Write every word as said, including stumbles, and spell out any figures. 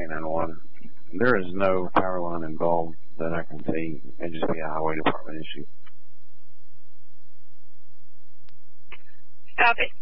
eight nine one. There is no power line involved that I can see. It'd just be a highway department issue. Stop it.